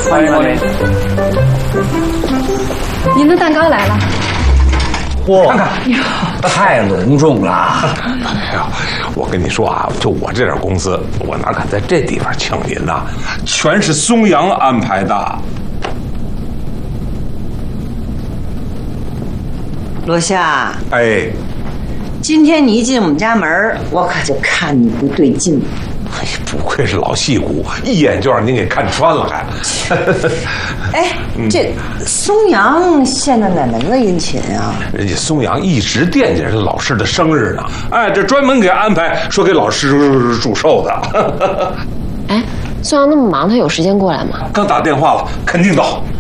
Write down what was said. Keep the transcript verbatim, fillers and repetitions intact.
欢迎光临。 您的蛋糕来了。 哇，看看，太隆重了。 哎呦，我跟你说啊，就我这点工资，我哪敢在这地方请您呐？全是松阳安排的。 罗夏， 哎， 今天你一进我们家门，我可就看你不对劲。 哎，不愧是老戏骨，一眼就让您给看穿了还。 哎，这松阳现在哪门子殷勤啊？ 人家松阳一直惦记着老师的生日呢，哎，这专门给安排说给老师祝寿的。 哎，松阳那么忙，他有时间过来吗？ 刚打电话了，肯定到。